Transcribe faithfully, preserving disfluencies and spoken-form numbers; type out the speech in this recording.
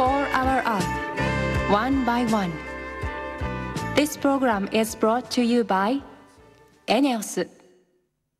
For our Earth, one by one. This program is brought to you by エネオス